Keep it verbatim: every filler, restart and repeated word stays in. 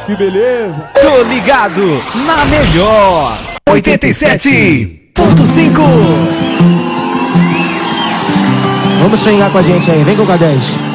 Que beleza. Tô ligado na melhor oitenta e sete ponto cinco. Vamos sonhar com a gente aí, vem com o K dez.